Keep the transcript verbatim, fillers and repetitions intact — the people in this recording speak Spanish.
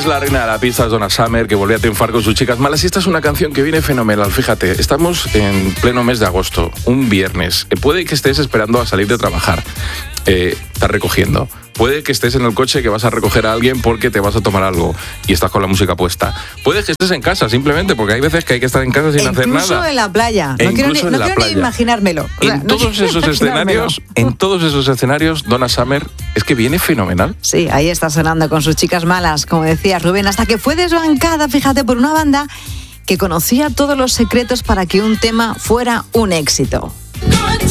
la reina de la pista, es Donna Summer, que volvió a triunfar con sus Chicas Malas. Y esta es una canción que viene fenomenal, fíjate. Estamos en pleno mes de agosto, un viernes. Eh, puede que estés esperando a salir de trabajar. Eh, estás recogiendo. Puede que estés en el coche que vas a recoger a alguien porque te vas a tomar algo y estás con la música puesta. Puede que estés en casa simplemente, porque hay veces que hay que estar en casa sin e hacer nada. Incluso en la playa. E no quiero, ni, en no la quiero playa. ni imaginármelo. O sea, En no todos quiero esos imaginármelo. escenarios, en todos esos escenarios, Donna Summer es que viene fenomenal. Sí, ahí está sonando con sus Chicas Malas, como decía Rubén, hasta que fue desbancada, fíjate, por una banda que conocía todos los secretos para que un tema fuera un éxito.